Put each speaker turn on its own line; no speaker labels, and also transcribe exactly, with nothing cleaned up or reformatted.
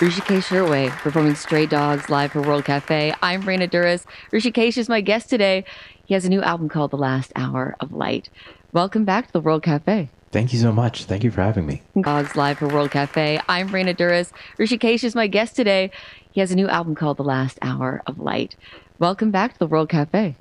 Rishikesh Hirway performing Stray Dogs live for World Cafe. I'm Raina Duras. Rishikesh is my guest today. He has a new album called The Last Hour of Light. Welcome back to the World Cafe.
Thank you so much. Thank you for having me.
Dogs live for World Cafe. I'm Raina Duras. Rishikesh is my guest today. He has a new album called The Last Hour of Light. Welcome back to the World Cafe.